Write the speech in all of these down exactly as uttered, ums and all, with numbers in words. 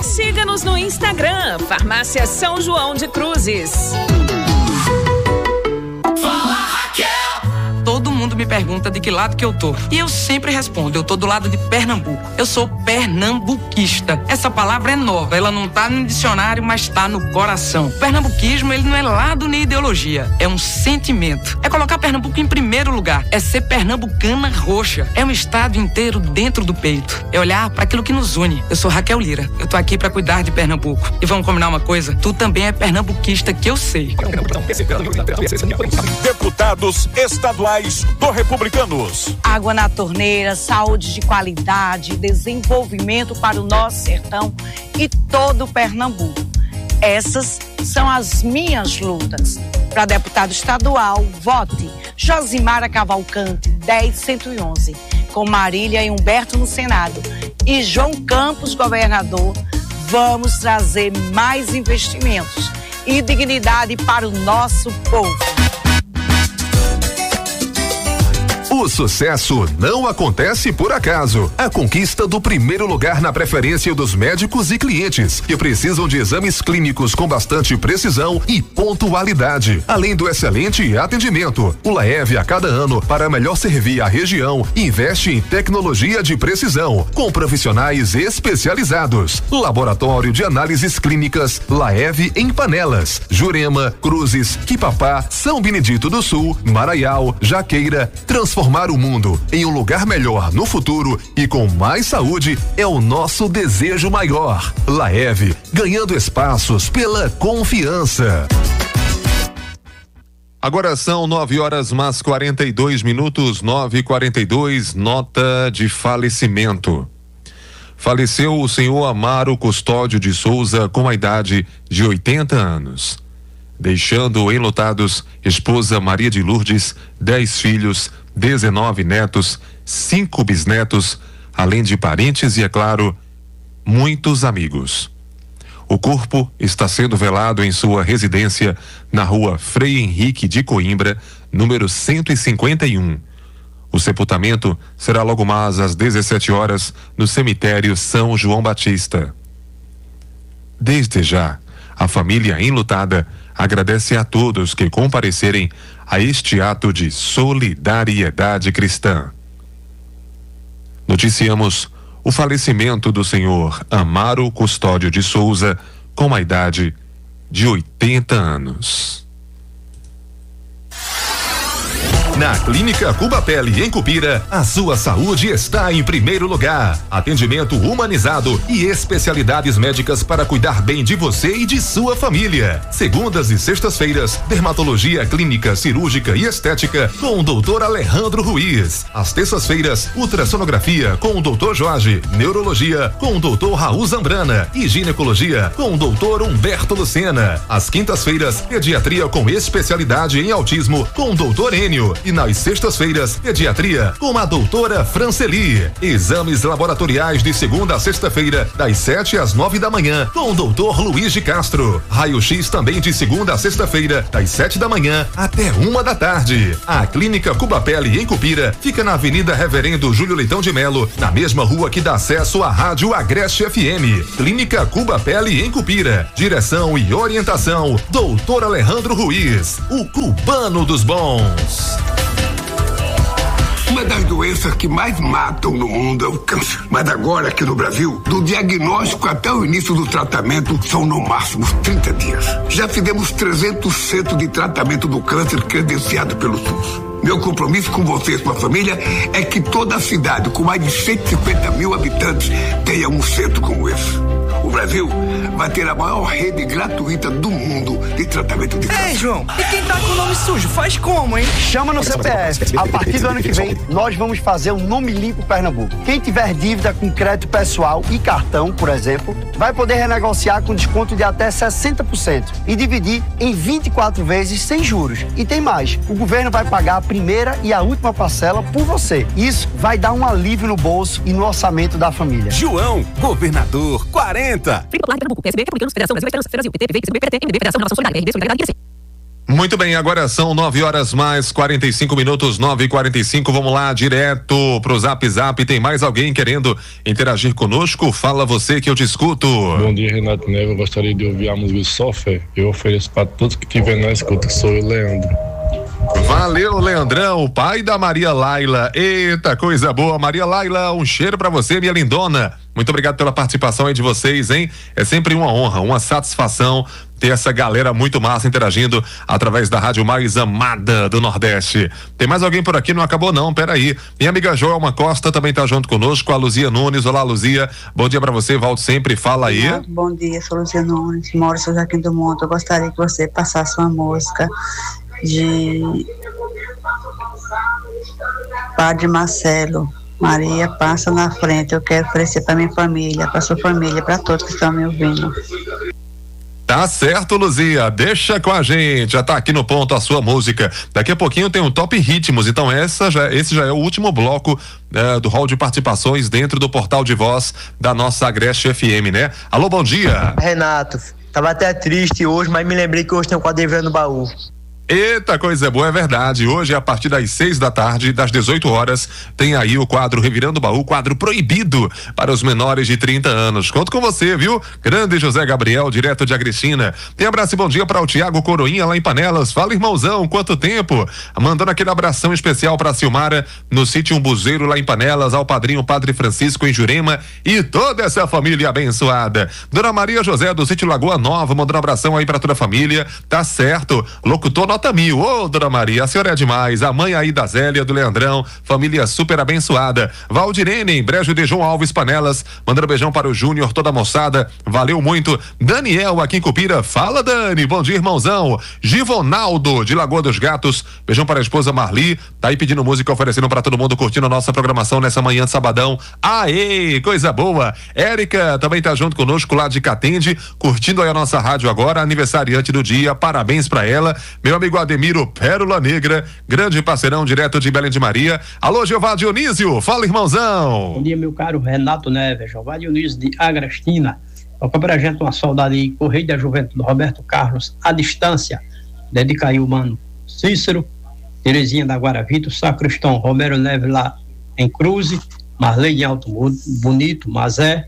Siga-nos no Instagram, Farmácia São João de Cruzes. Todo mundo me pergunta de que lado que eu tô. E eu sempre respondo, eu tô do lado de Pernambuco. Eu sou pernambuquista. Essa palavra é nova, ela não tá no dicionário, mas tá no coração. O pernambuquismo, ele não é lado nem ideologia, é um sentimento. É colocar Pernambuco em primeiro lugar, é ser pernambucana roxa. É um estado inteiro dentro do peito. É olhar para aquilo que nos une. Eu sou Raquel Lira, eu tô aqui para cuidar de Pernambuco. E vamos combinar uma coisa, tu também é pernambuquista, que eu sei. Deputados estaduais do Republicanos. Água na torneira, saúde de qualidade, desenvolvimento para o nosso sertão e todo o Pernambuco. Essas são as minhas lutas. Para deputado estadual, vote Josimara Cavalcante, dez cento e onze, com Marília e Humberto no Senado. E João Campos, governador. Vamos trazer mais investimentos e dignidade para o nosso povo. O sucesso não acontece por acaso. A conquista do primeiro lugar na preferência dos médicos e clientes que precisam de exames clínicos com bastante precisão e pontualidade. Além do excelente atendimento, o Laev a cada ano, para melhor servir a região, investe em tecnologia de precisão, com profissionais especializados. Laboratório de análises clínicas Laev em Panelas, Jurema, Cruzes, Quipapá, São Benedito do Sul, Maraial, Jaqueira. Transformar o mundo em um lugar melhor no futuro e com mais saúde é o nosso desejo maior. Laev, ganhando espaços pela confiança. Agora são nove horas mais quarenta e dois minutos, nove e quarenta e dois, nota de falecimento. Faleceu o senhor Amaro Custódio de Souza com a idade de oitenta anos, deixando enlutados esposa Maria de Lourdes, dez filhos, dezenove netos, cinco bisnetos, além de parentes e, é claro, muitos amigos. O corpo está sendo velado em sua residência na rua Frei Henrique de Coimbra, número cento e cinquenta e um. O sepultamento será logo mais às dezessete horas no cemitério São João Batista. Desde já, a família enlutada agradece a todos que comparecerem a este ato de solidariedade cristã. Noticiamos o falecimento do senhor Amaro Custódio de Souza com a idade de oitenta anos. Na Clínica Cuba Pele, em Cupira, a sua saúde está em primeiro lugar. Atendimento humanizado e especialidades médicas para cuidar bem de você e de sua família. Segundas e sextas-feiras, dermatologia clínica, cirúrgica e estética com o doutor Alejandro Ruiz. Às terças-feiras, ultrassonografia com o doutor Jorge, neurologia com o doutor Raul Zambrana e ginecologia com o doutor Humberto Lucena. Às quintas-feiras, pediatria com especialidade em autismo com o doutor Enio. E nas sextas-feiras, pediatria com a doutora Franceli. Exames laboratoriais de segunda a sexta-feira, das sete às nove da manhã, com o doutor Luiz de Castro. Raio-X também de segunda a sexta-feira, das sete da manhã até uma da tarde. A Clínica Cuba Pele, em Cupira, fica na Avenida Reverendo Júlio Leitão de Melo, na mesma rua que dá acesso à Rádio Agreste F M. Clínica Cuba Pele, em Cupira. Direção e orientação, doutor Alejandro Ruiz, o cubano dos bons. Uma das doenças que mais matam no mundo é o câncer. Mas agora, aqui no Brasil, do diagnóstico até o início do tratamento, são no máximo trinta dias. Já fizemos trezentos centros de tratamento do câncer credenciado pelo SUS. Meu compromisso com você e sua família é que toda a cidade, com mais de cento e cinquenta mil habitantes, tenha um centro como esse. O Brasil vai ter a maior rede gratuita do mundo de tratamento de câncer. Ei, João, e quem tá com o nome sujo, faz como, hein? Chama no C P F. A partir do ano que vem, nós vamos fazer o Nome Limpo Pernambuco. Quem tiver dívida com crédito pessoal e cartão, por exemplo, vai poder renegociar com desconto de até sessenta por cento e dividir em vinte e quatro vezes sem juros. E tem mais, o governo vai pagar a primeira e a última parcela por você. Isso vai dar um alívio no bolso e no orçamento da família. João, governador quarenta. Popular de Pernambuco, P S B, Republicanos, Federação Brasil, Esperança, Brasil, P T, P V, P T, M D B, Federação da Nação Solidária, R D, Solidariedade e I R C. Muito bem, agora são nove horas mais quarenta e cinco minutos, nove e quarenta e cinco. Vamos lá, direto pro Zap Zap. Tem mais alguém querendo interagir conosco? Fala você que eu te escuto. Bom dia, Renato Neves. Eu gostaria de ouvir a música Só Fé. Eu ofereço para todos que estiverem na escuta, que sou o Leandro. Valeu, Leandrão, o pai da Maria Laila. Eita, coisa boa. Maria Laila, um cheiro pra você, minha lindona. Muito obrigado pela participação aí de vocês, hein? É sempre uma honra, uma satisfação ter essa galera muito massa interagindo através da rádio mais amada do Nordeste. Tem mais alguém por aqui? Não acabou não, peraí. Minha amiga Joelma Costa também tá junto conosco, a Luzia Nunes. Olá, Luzia. Bom dia pra você, volto sempre, fala aí. Bom dia, sou Luzia Nunes, moro em São Joaquim do Monte. Eu gostaria que você passasse uma música de Padre Marcelo. Maria passa na frente. Eu quero oferecer para minha família, para sua família, para todos que estão me ouvindo. Tá certo, Luzia, deixa com a gente, já tá aqui no ponto a sua música. Daqui a pouquinho tem um Top Ritmos, então essa já, esse já é o último bloco uh, do hall de participações dentro do portal de voz da nossa Agreste F M, né? Alô, bom dia. Renato, tava até triste hoje, mas me lembrei que hoje tem um quadro no baú. Eita, coisa boa, é verdade. Hoje, a partir das seis da tarde, das dezoito horas, tem aí o quadro Revirando o Baú, quadro proibido para os menores de trinta anos. Conto com você, viu? Grande José Gabriel, direto de Agrestina. Tem abraço e bom dia para o Tiago Coroinha lá em Panelas. Fala, irmãozão, quanto tempo? Mandando aquele abração especial para a Silmara no sítio Umbuzeiro lá em Panelas, ao padrinho Padre Francisco em Jurema e toda essa família abençoada. Dona Maria José do sítio Lagoa Nova, mandando um abração aí para toda a família. Tá certo. Locutor nota mil. Ô, Dona Maria, a senhora é demais. A mãe aí da Zélia, do Leandrão, família super abençoada. Valdirene, em Brejo de João Alves Panelas, mandando beijão para o Júnior, toda a moçada. Valeu muito. Daniel, aqui em Cupira. Fala, Dani. Bom dia, irmãozão. Givonaldo, de Lagoa dos Gatos. Beijão para a esposa Marli. Tá aí pedindo música, oferecendo para todo mundo, curtindo a nossa programação nessa manhã de sabadão. Aê, coisa boa. Érica também tá junto conosco lá de Catende, curtindo aí a nossa rádio agora, aniversariante do dia. Parabéns para ela. Meu amigo Amigo Ademiro Pérola Negra, grande parceirão direto de Belém de Maria. Alô, Jeová Dionísio, fala, irmãozão. Bom dia, meu caro Renato Neves, Jeová Dionísio de Agrestina. Toca pra gente uma saudade aí, Correio da Juventude, Roberto Carlos, à distância. Dedica aí o mano Cícero, Terezinha da Guaravito, Sacristão, Romero Neves lá em Cruze, Marley de Alto Bonito, Mazé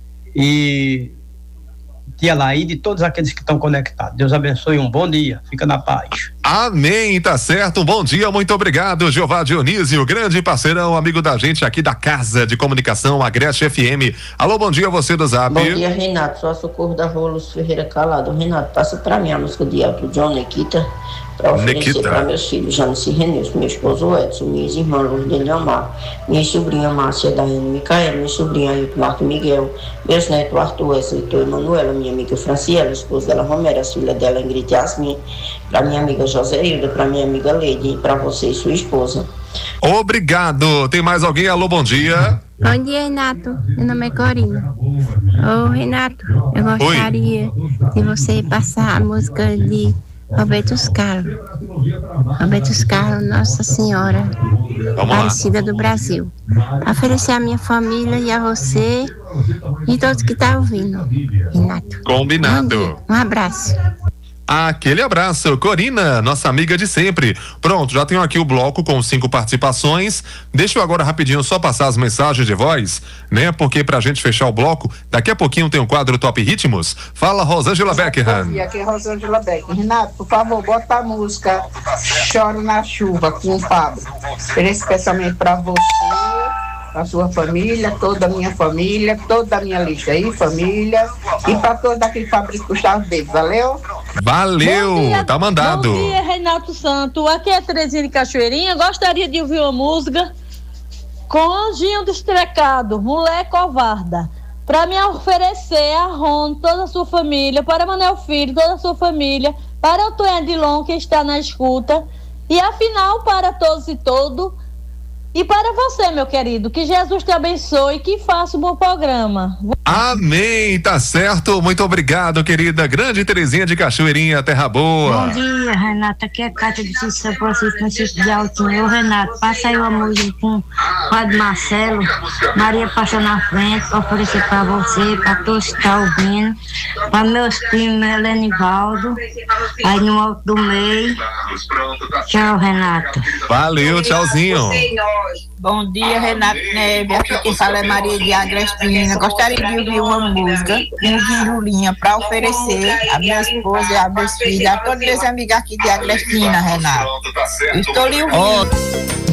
e Tia Laíde e todos aqueles que estão conectados. Deus abençoe, um bom dia, fica na paz. Amém, tá certo, um bom dia, muito obrigado, Jeová Dionísio, grande parceirão, amigo da gente aqui da Casa de Comunicação Agreste F M. Alô, bom dia, você do Zap. Bom dia, Renato, sou a Socorro da Rua Lúcio Ferreira Calado. Renato, passa pra mim a música de Elton John, Nikita, para oferecer para meus filhos, Janice Renilson, meu esposo Edson, minhas irmãs Lourdes Leomar, minha sobrinha Márcia Daiane Micaela, minha sobrinha Ailton Marco Miguel, meus netos Arthur Wesley e Emanuela, minha amiga Franciela, esposa dela Romero, a filha dela Ingrid Yasmin, para minha amiga Joséilda, para minha amiga Leide e para você e sua esposa. Obrigado. Tem mais alguém? Alô, bom dia. Bom dia, Renato. Meu nome é Corina. Ô, Renato, eu gostaria Oi. de você passar a música de Roberto Carlos. Roberto Carlos, Nossa Senhora Aparecida do Brasil. Oferecer à minha família e a você e todos que estão ouvindo, Renato. Combinado. Um abraço. Aquele abraço, Corina, nossa amiga de sempre. Pronto, já tenho aqui o bloco com cinco participações. Deixa eu agora rapidinho só passar as mensagens de voz, né? Porque pra gente fechar o bloco, daqui a pouquinho tem um quadro Top Ritmos. Fala, Rosângela Beckham. E aqui é Rosângela Beckham. Renato, por favor, bota a música Choro na Chuva com o Pablo. Especialmente pra você, a sua família, toda a minha família, toda a minha lista aí, família, e para todo aquele Fabrício Gustavo Beto, valeu? Valeu, dia, tá mandado. Bom dia, Renato Santo, aqui é Terezinha de Cachoeirinha, gostaria de ouvir uma música com Anjinho do Estrecado, Mulher Covarda, para me oferecer a Ron, toda a sua família, para Manel Filho, toda a sua família, para Antônio Adilon, que está na escuta, e afinal, para todos e todos, E para você, meu querido, que Jesus te abençoe e que faça um bom programa. Amém, tá certo. Muito obrigado, querida. Grande Terezinha de Cachoeirinha, Terra Boa. Bom dia, Renata. Aqui é Cátia de São Francisco, no sítio de Altinho. Ô, Renato, passa aí uma música com o Padre Marcelo. Maria passa na frente para oferecer para você, para todos que estão ouvindo. Para meus primos, Helena e Valdo. Aí no alto do meio. Tchau, Renata. Valeu, tchauzinho. Bom dia, Renato Neve. Aqui quem fala é Maria de Agrestina. Gostaria de ouvir uma música, um de Julinha, para oferecer a minha esposa e a meus filhos, a todos meus amigos aqui de Agrestina, Renato. Estou lhe ouvindo. Oh.